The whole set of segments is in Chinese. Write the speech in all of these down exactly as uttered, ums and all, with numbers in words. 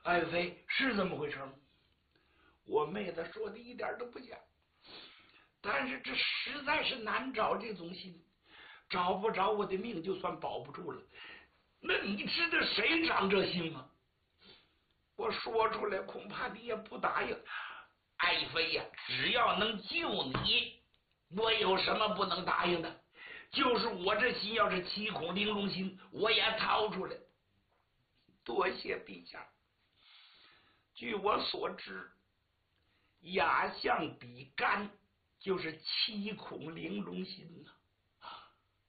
爱妃是这么回事吗？ 我妹子说的一点都不假，但是这实在是难找这种心，找不着我的命就算保不住了。那你知道谁长这心吗？我说出来恐怕你也不答应。爱妃呀，只要能救你，我有什么不能答应的？就是我这心要是七孔玲珑心，我也掏出来。多谢陛下。据我所知，压象比干就是七孔玲珑心呐、啊。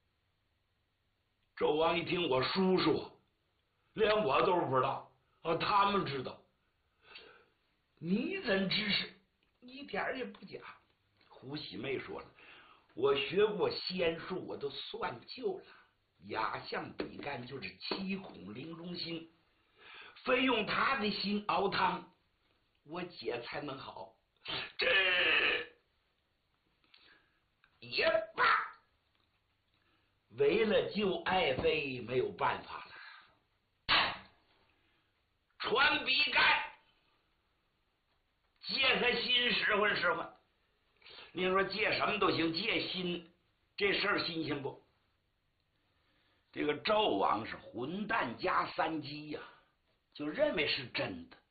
纣王一听我叔叔，连我都不知道啊，他们知道。你怎知识？一点也不假。胡喜妹说了，我学过仙术，我都算旧了。压象比干就是七孔玲珑心，非用他的心熬汤，我姐才能好。这也罢，为了救爱妃，没有办法了。传比干，借他心使唤使唤。您说借什么都行，借心这事儿新鲜不？这个纣王是混蛋加三鸡呀、啊，就认为是真的。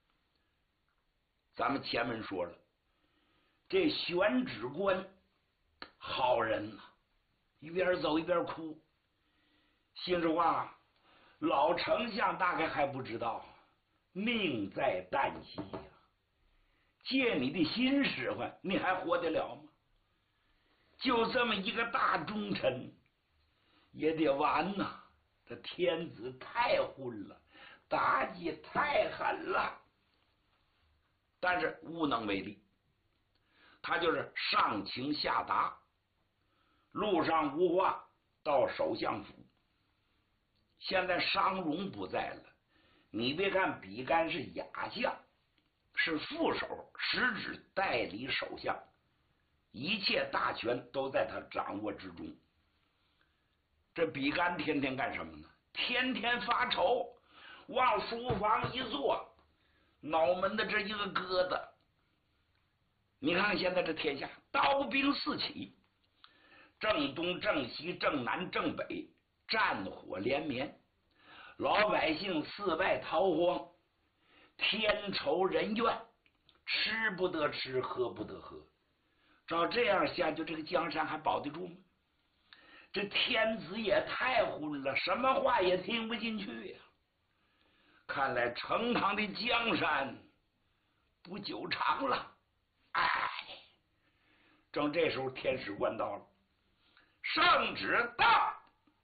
咱们前面说了，这选址官好人呐、啊，一边走一边哭。心里话，老丞相大概还不知道，命在旦夕呀、啊。借你的心使唤，你还活得了吗？就这么一个大忠臣，也得完呐！这天子太昏了，打击太狠了，但是无能为力。他就是上情下达，路上无话，到首相府。现在商容不在了，你别看比干是亚相，是副手，实质代理首相，一切大权都在他掌握之中。这比干天天干什么呢？天天发愁，往书房一坐，脑门的这一个疙瘩。你看现在这天下刀兵四起，正东正西正南正北，战火连绵，老百姓四外逃荒，天仇人怨，吃不得吃，喝不得喝。照这样下去，这个江山还保得住吗？这天子也太昏了，什么话也听不进去呀、啊！看来成唐的江山不久长了。哎，正这时候天使官到了，圣旨到，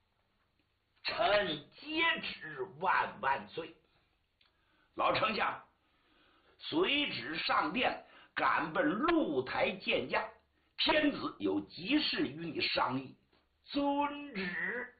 臣接旨万万岁。老丞相随旨上殿，赶奔露台见驾。天子有急事与你商议。遵旨。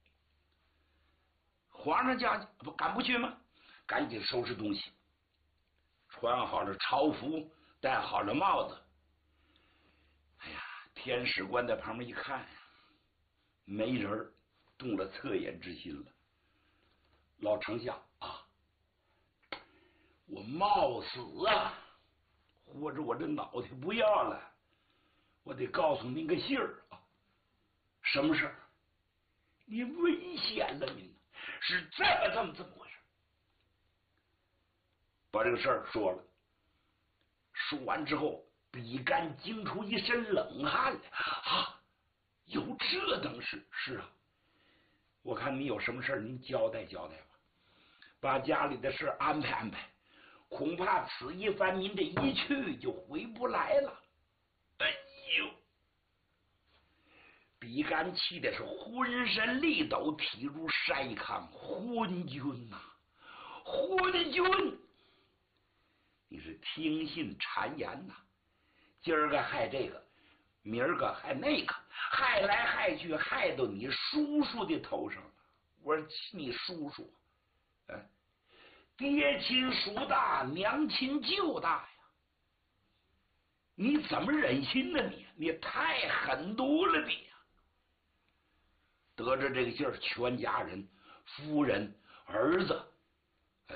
皇上叫不赶不去吗？赶紧收拾东西，穿好了朝服，戴好了帽子。哎呀，天使官在旁边一看，没人，动了恻隐之心了。老丞相啊，我冒死啊，或者我这脑袋不要了，我得告诉您个信儿啊。什么事儿？你危险了，您是这么这么这么回事？把这个事儿说了。说完之后，比干惊出一身冷汗来啊！有这等事？是啊，我看你有什么事儿，您交代交代吧，把家里的事安排安排。恐怕此一番，您这一去就回不来了。哎呦！比干气的是浑身力抖，体如筛糠。昏君呐、啊，昏君！你是听信谗言呐、啊？今儿个害这个，明儿个害那个，害来害去，害到你叔叔的头上了。我说你叔叔，哎，爹亲叔大，娘亲舅大呀！你怎么忍心呢？你你太狠毒了你！得知这个信儿，全家人、夫人、儿子